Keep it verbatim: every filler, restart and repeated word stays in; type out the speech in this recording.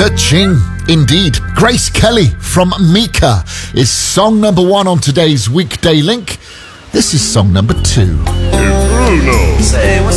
Ka-ching. Indeed. Grace Kelly from Mika is song number one on today's Weekday Link. This is song number two. Bruno. Say what's